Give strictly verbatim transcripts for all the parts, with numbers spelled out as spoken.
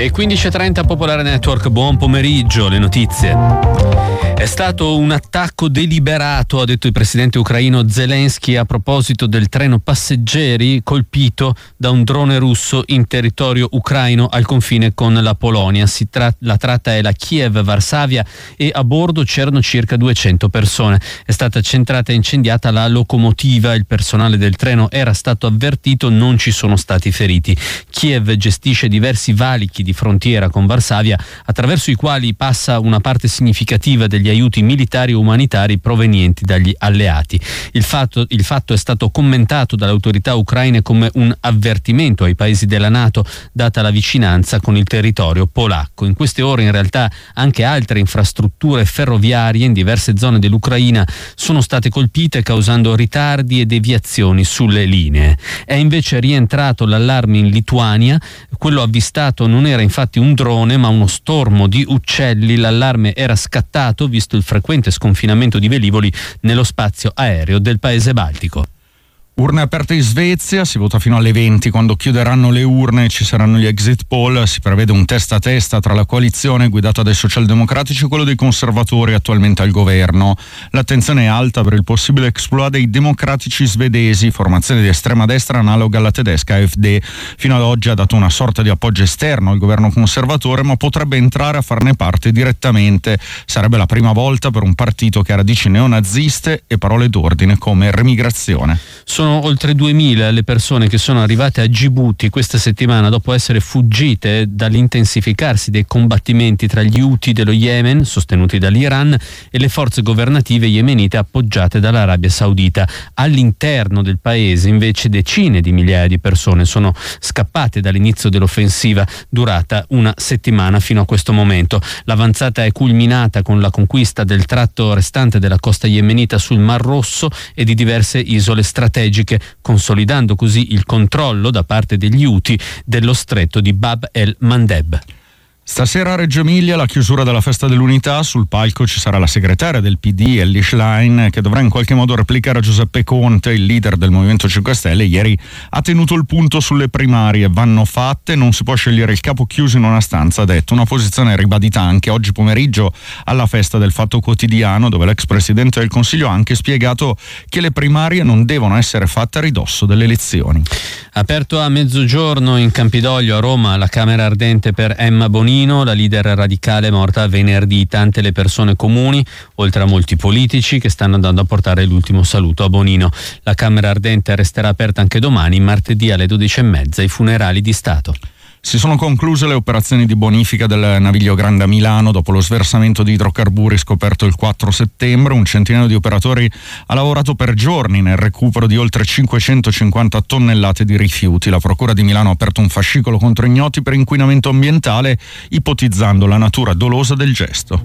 Le quindici e trenta, Popolare Network, buon pomeriggio, le notizie. È stato un attacco deliberato, ha detto il presidente ucraino Zelensky a proposito del treno passeggeri colpito da un drone russo in territorio ucraino al confine con la Polonia. Si tra- la tratta è la Kiev-Varsavia e a bordo c'erano circa duecento persone. È stata centrata e incendiata la locomotiva, il personale del treno era stato avvertito, non ci sono stati feriti. Kiev gestisce diversi valichi di frontiera con Varsavia attraverso i quali passa una parte significativa degli aiuti militari e umanitari provenienti dagli alleati. Il fatto, il fatto è stato commentato dalle autorità ucraine come un avvertimento ai paesi della NATO, data la vicinanza con il territorio polacco. In queste ore in realtà anche altre infrastrutture ferroviarie in diverse zone dell'Ucraina sono state colpite, causando ritardi e deviazioni sulle linee. È invece rientrato l'allarme in Lituania. Quello avvistato non era infatti un drone ma uno stormo di uccelli. L'allarme era scattato visto il frequente sconfinamento di velivoli nello spazio aereo del paese baltico. Urne aperte in Svezia, si vota fino alle venti, quando chiuderanno le urne ci saranno gli exit poll, si prevede un testa a testa tra la coalizione guidata dai socialdemocratici e quello dei conservatori attualmente al governo. L'attenzione è alta per il possibile exploit dei democratici svedesi, formazione di estrema destra analoga alla tedesca A F D. Fino ad oggi ha dato una sorta di appoggio esterno al governo conservatore, ma potrebbe entrare a farne parte direttamente. Sarebbe la prima volta per un partito che ha radici neonaziste e parole d'ordine come remigrazione. Sono oltre duemila le persone che sono arrivate a Gibuti questa settimana dopo essere fuggite dall'intensificarsi dei combattimenti tra gli Houthi dello Yemen, sostenuti dall'Iran, e le forze governative yemenite appoggiate dall'Arabia Saudita. All'interno del paese invece decine di migliaia di persone sono scappate dall'inizio dell'offensiva durata una settimana fino a questo momento. L'avanzata è culminata con la conquista del tratto restante della costa yemenita sul Mar Rosso e di diverse isole strategiche, consolidando così il controllo da parte degli Houthi dello stretto di Bab el-Mandeb. Stasera a Reggio Emilia la chiusura della Festa dell'Unità. Sul palco ci sarà la segretaria del P D, Elly Schlein, che dovrà in qualche modo replicare a Giuseppe Conte, il leader del Movimento cinque Stelle. Ieri ha tenuto il punto sulle primarie, vanno fatte, non si può scegliere il capo chiuso in una stanza, ha detto. Una posizione ribadita anche oggi pomeriggio alla festa del Fatto Quotidiano, dove l'ex Presidente del Consiglio ha anche spiegato che le primarie non devono essere fatte a ridosso delle elezioni. Aperto a mezzogiorno in Campidoglio a Roma la Camera Ardente per Emma Bonino, la leader radicale morta venerdì. Tante le persone comuni, oltre a molti politici, che stanno andando a portare l'ultimo saluto a Bonino. La Camera Ardente resterà aperta anche domani, martedì alle dodici e mezza, i funerali di Stato. Si sono concluse le operazioni di bonifica del Naviglio Grande a Milano dopo lo sversamento di idrocarburi scoperto il quattro settembre. Un centinaio di operatori ha lavorato per giorni nel recupero di oltre cinquecentocinquanta tonnellate di rifiuti. La Procura di Milano ha aperto un fascicolo contro ignoti per inquinamento ambientale, ipotizzando la natura dolosa del gesto.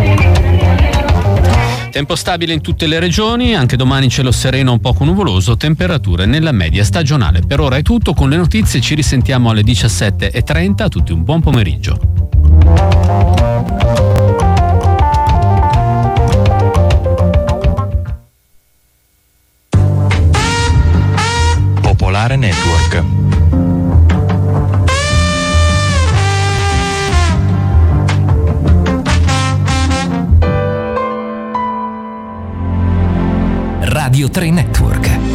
Tempo stabile in tutte le regioni, anche domani cielo sereno un poco nuvoloso, temperature nella media stagionale. Per ora è tutto, con le notizie ci risentiamo alle diciassette e trenta, a tutti un buon pomeriggio. Popolare Network. Radio tre Network.